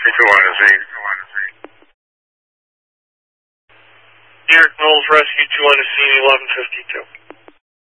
52 on the scene. New York Knowles Rescue 2 on the scene, 1152.